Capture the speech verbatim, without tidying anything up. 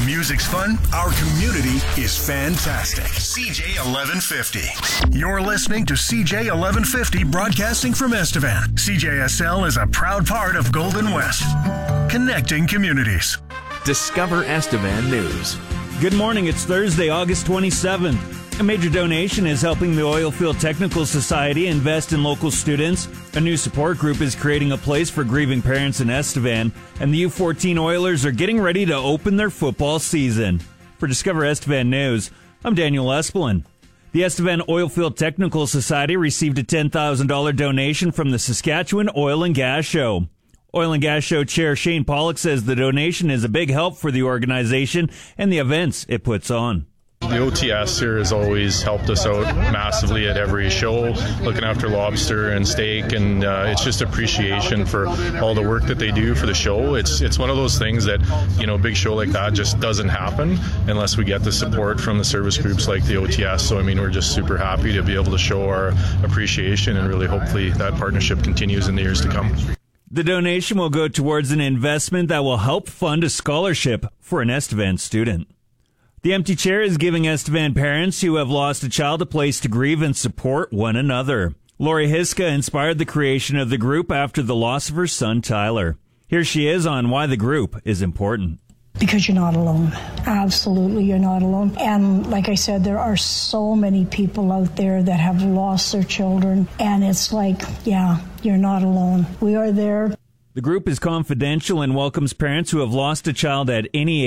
the music's fun, our community is fantastic. C J eleven fifty. You're listening to C J eleven fifty broadcasting from Estevan. C J S L is a proud part of Golden West, connecting communities. Discover Estevan News. Good morning. It's Thursday, August twenty-seventh. A major donation is helping the Oilfield Technical Society invest in local students. A new support group is creating a place for grieving parents in Estevan, and the U fourteen Oilers are getting ready to open their football season. For Discover Estevan News, I'm Daniel Espelin. The Estevan Oilfield Technical Society received a ten thousand dollars donation from the Saskatchewan Oil and Gas Show. Oil and Gas Show Chair Shane Pollock says the donation is a big help for the organization and the events it puts on. The O T S here has always helped us out massively at every show, looking after lobster and steak, and uh, it's just appreciation for all the work that they do for the show. It's it's one of those things that, you know, a big show like that just doesn't happen unless we get the support from the service groups like the O T S. So, I mean, we're just super happy to be able to show our appreciation, and really hopefully that partnership continues in the years to come. The donation will go towards an investment that will help fund a scholarship for an Estevan student. The empty chair is giving Estevan parents who have lost a child a place to grieve and support one another. Lori Hiska inspired the creation of the group after the loss of her son, Tyler. Here she is on why the group is important. Because you're not alone. Absolutely, you're not alone. And like I said, there are so many people out there that have lost their children. And it's like, yeah, you're not alone. We are there. The group is confidential and welcomes parents who have lost a child at any age.